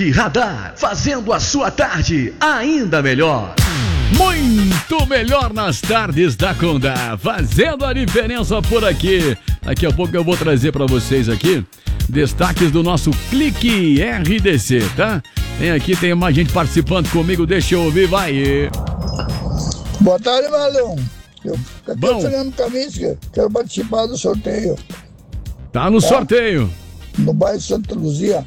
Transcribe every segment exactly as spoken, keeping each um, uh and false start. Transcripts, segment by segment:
Tarde Radar, fazendo a sua tarde ainda melhor. Muito melhor nas tardes da Condá, fazendo a diferença por aqui. Daqui a pouco eu vou trazer para vocês aqui destaques do nosso Clique R D C, tá? Tem aqui, tem mais gente participando comigo, deixa eu ouvir, vai. Boa tarde, Valão. Eu aqui Bom. o Fernando Kaminski, quero participar do sorteio. Tá no Tá. sorteio. No bairro Santa Luzia.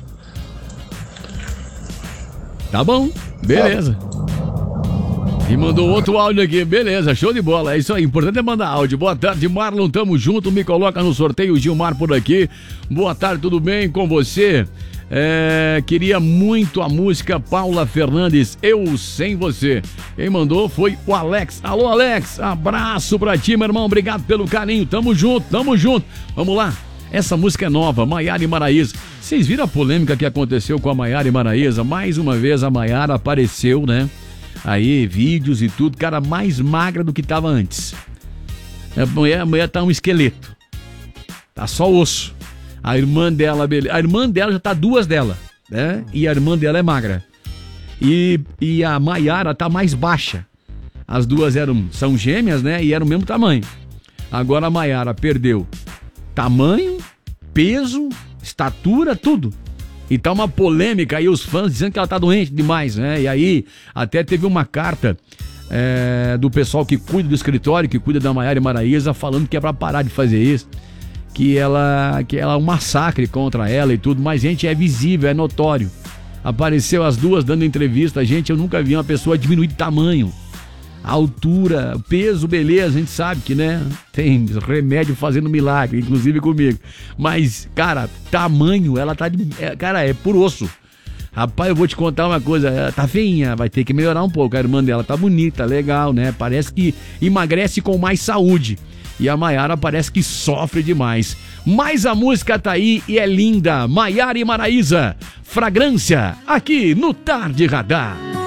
Tá bom, beleza. E mandou outro áudio aqui, beleza, show de bola, é isso aí, importante é mandar áudio. Boa tarde, Marlon, tamo junto, me coloca no sorteio, Gilmar por aqui. Boa tarde, tudo bem com você? É, queria muito a música Paula Fernandes, Eu Sem Você. Quem mandou foi o Alex. Alô, Alex, abraço pra ti, meu irmão, obrigado pelo carinho, tamo junto, tamo junto. Vamos lá, essa música é nova, Maiara e Maraíza. Vocês viram a polêmica que aconteceu com a Maiara e Maraíza? Mais uma vez a Maiara apareceu, né? Aí, vídeos e tudo, cara, mais magra do que tava antes. A mulher, a mulher tá um esqueleto. Tá só osso. A irmã dela, a irmã dela já tá duas dela, né? E a irmã dela é magra. E, e a Maiara tá mais baixa. As duas eram, são gêmeas, né? E eram o mesmo tamanho. Agora a Maiara perdeu tamanho, peso, estatura, tudo. E tá uma polêmica aí, os fãs dizendo que ela tá doente demais, né? E aí, até teve uma carta é, do pessoal que cuida do escritório, que cuida da Maiara e Maraíza, falando que é pra parar de fazer isso. Que ela, que ela é um massacre contra ela e tudo. Mas, gente, é visível, é notório. Apareceu as duas dando entrevista. Gente, eu nunca vi uma pessoa diminuir de tamanho. A altura, peso, beleza, a gente sabe que, né, tem remédio fazendo milagre, inclusive comigo. Mas, cara, tamanho, ela tá de... É, cara, é por osso. Rapaz, eu vou te contar uma coisa, ela tá feinha, vai ter que melhorar um pouco. A irmã dela tá bonita, legal, né? Parece que emagrece com mais saúde. E a Maiara parece que sofre demais. Mas a música tá aí e é linda. Maiara e Maraíza, Fragrância, aqui no Tarde Radar.